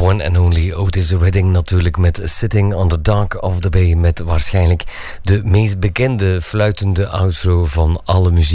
one and only Otis Redding natuurlijk met Sitting on the Dock of the Bay, met waarschijnlijk de meest bekende fluitende outro van alle muziek.